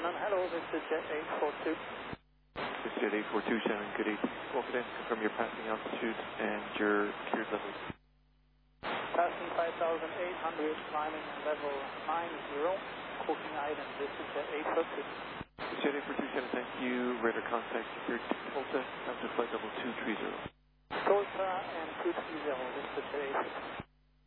Shannon, hello, this is Jet 842. This is Jet 842, Shannon, good evening. Welcome in, confirm your passing altitude and your cleared levels. Passing 5,800, climbing level 90, Cooking Island, this is Jet 842. This is Jet 842, Shannon, thank you. Radar contact secured Tulsa, down to flight level 230. Tulsa and 230, this is Jet 842.